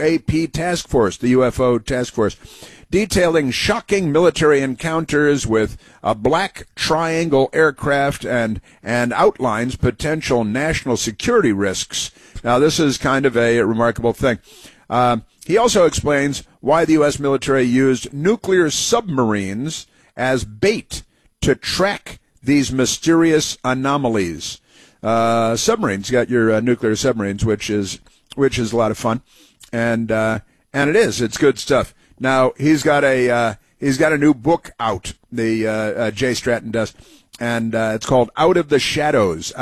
UAP task force, the UFO task force, detailing shocking military encounters with a black triangle aircraft and outlines potential national security risks. Now, this is kind of a remarkable thing. He also explains why the U.S. military used nuclear submarines as bait to track these mysterious anomalies. Submarines, you got your nuclear submarines, which is a lot of fun, and it's good stuff. Now he's got a new book out. The Jay Stratton does, and it's called Out of the Shadows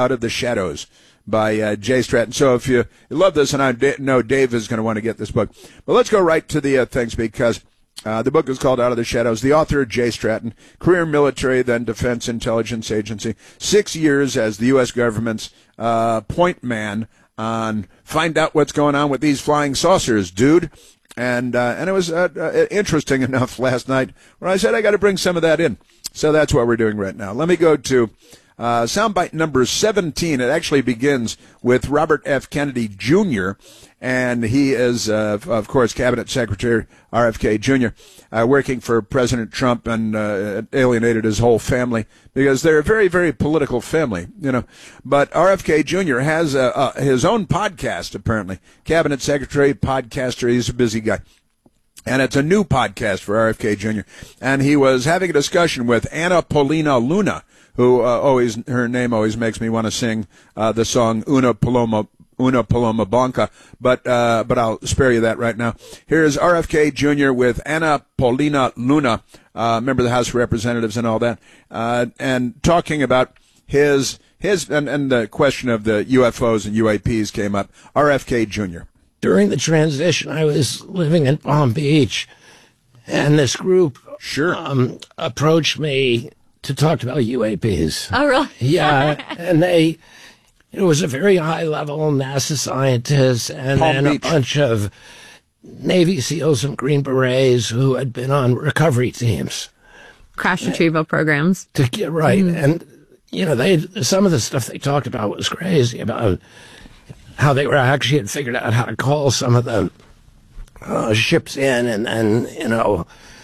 by Jay Stratton. So if you love this, and I know Dave is going to want to get this book, but let's go right to the things, because the book is called Out of the Shadows. The author, Jay Stratton, career military, then Defense Intelligence Agency, 6 years as the U.S. government's point man on find out what's going on with these flying saucers, dude. And it was interesting enough last night where I said I got to bring some of that in. So that's what we're doing right now. Let me go to soundbite number 17. It actually begins with Robert F. Kennedy Jr., and he is, of course, Cabinet Secretary RFK Jr., working for President Trump, and alienated his whole family because they're a very, very political family, you know. But RFK Jr. has his own podcast, apparently. Cabinet Secretary, podcaster, he's a busy guy. And it's a new podcast for RFK Jr. And he was having a discussion with Anna Paulina Luna, who her name always makes me want to sing the song Una Paloma Blanca, but I'll spare you that right now. Here's RFK Jr. with Anna Paulina Luna, member of the House of Representatives and all that, and talking about his and the question of the UFOs and UAPs came up. RFK Jr. During the transition, I was living in Palm Beach, and this group approached me to talk about UAPs. Oh, really? Yeah, and it was a very high-level NASA scientist and a bunch of Navy SEALs and Green Berets who had been on recovery teams. Crash retrieval programs. To get right. Mm-hmm. And, you know, some of the stuff they talked about was crazy, about how they actually had figured out how to call some of the ships in and you know,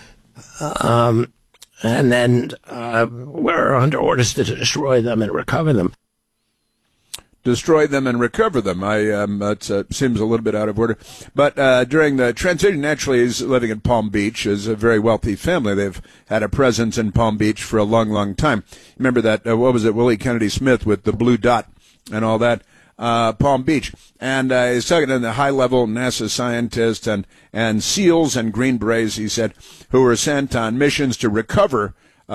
and then we're under orders to destroy them and recover them. Destroy them and recover them. That seems a little bit out of order. But during the transition, naturally, he's living in Palm Beach. Is a very wealthy family. They've had a presence in Palm Beach for a long, long time. Remember that, what was it, Willie Kennedy Smith with the blue dot and all that? Palm Beach. And he's talking to the high-level NASA scientists and SEALs and Green Berets, he said, who were sent on missions to recover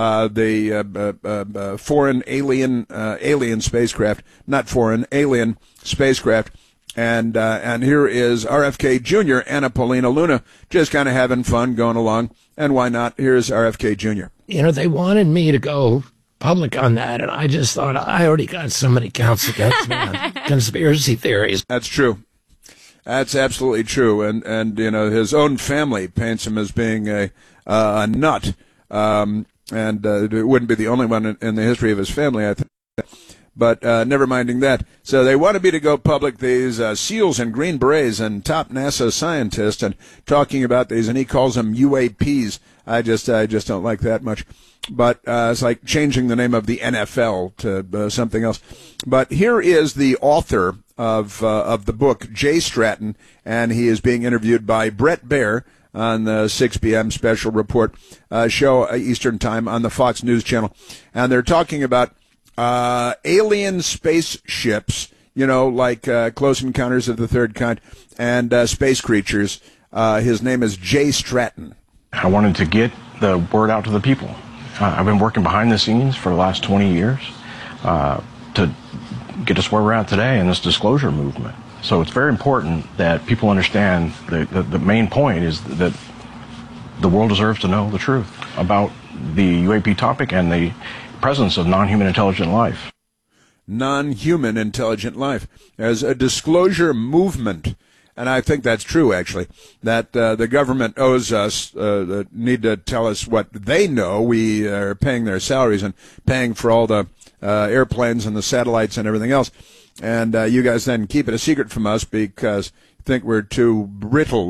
the foreign alien spacecraft, not foreign, alien spacecraft. And here is RFK Jr., Anna Paulina Luna, just kind of having fun, going along. And why not? Here's RFK Jr. You know, they wanted me to go public on that, and I just thought I already got so many counts against me on conspiracy theories. That's true. That's absolutely true. And you know, his own family paints him as being a nut. And it wouldn't be the only one in the history of his family, I think. But never minding that. So they wanted me to go public, these SEALs and Green Berets and top NASA scientists, and talking about these, and he calls them UAPs. I just don't like that much. But it's like changing the name of the NFL to something else. But here is the author of the book, Jay Stratton, and he is being interviewed by Brett Baer on the 6 p.m. special report show Eastern Time on the Fox News Channel. And they're talking about alien spaceships, you know, like Close Encounters of the Third Kind, and space creatures. His name is Jay Stratton. I wanted to get the word out to the people. I've been working behind the scenes for the last 20 years to get us where we're at today in this disclosure movement. So it's very important that people understand the main point is that the world deserves to know the truth about the UAP topic and the presence of non-human intelligent life. Non-human intelligent life. There's a disclosure movement. And I think that's true, actually, that the government owes us, need to tell us what they know. We are paying their salaries and paying for all the airplanes and the satellites and everything else. And you guys then keep it a secret from us because you think we're too brittle.